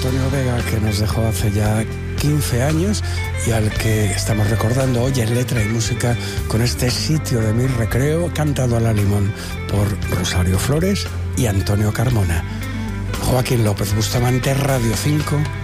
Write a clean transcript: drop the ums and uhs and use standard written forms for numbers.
Antonio Vega, que nos dejó hace ya 15 años y al que estamos recordando hoy en letra y música con este Sitio de mi recreo, cantado a la limón por Rosario Flores y Antonio Carmona. Joaquín López Bustamante, Radio 5.